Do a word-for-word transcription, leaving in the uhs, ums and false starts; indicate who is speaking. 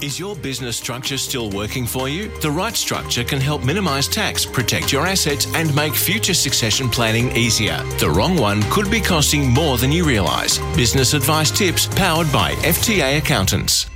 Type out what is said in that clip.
Speaker 1: Is your business structure still working for you? The right structure can help minimise tax, protect your assets and make future succession planning easier. The wrong one could be costing more than you realise. Business advice tips powered by F T A Accountants.